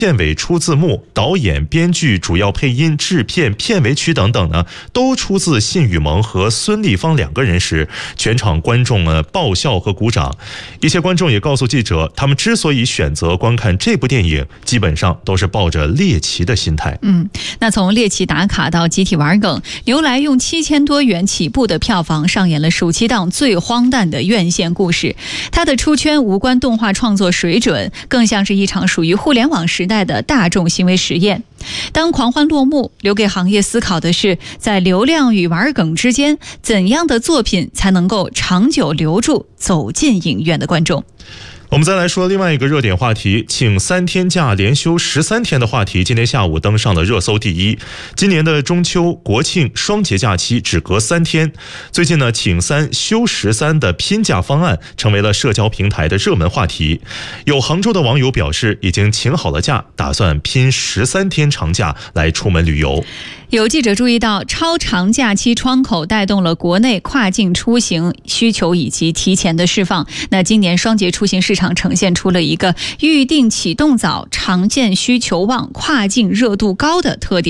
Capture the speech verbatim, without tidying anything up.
片尾出字幕，导演、编剧、主要配音、制片、片尾曲等等呢，都出自信宇萌和孙俪芳两个人时，全场观众呢爆笑和鼓掌。一些观众也告诉记者，他们之所以选择观看这部电影，基本上都是抱着猎奇的心态。 嗯，那从猎奇打卡到集体玩梗，牛来用七千多元起步的票房上演了暑期档最荒诞的院线故事。它的出圈无关动画创作水准，更像是一场属于互联网时代的大众行为实验。当狂欢落幕，留给行业思考的是，在流量与玩梗之间，怎样的作品才能够长久留住走进影院的观众。 我们再来说另外一个热点话题，请三天假连休十三天的话题，今天下午登上了热搜第一。今年的中秋、国庆双节假期只隔三天，最近呢，请三休十三的拼假方案成为了社交平台的热门话题。有杭州的网友表示，已经请好了假，打算拼十三天长假来出门旅游。 有记者注意到，超长假期窗口带动了国内跨境出行需求以及提前的释放。那今年双节出行市场呈现出了一个预订启动早、常见需求旺、跨境热度高的特点。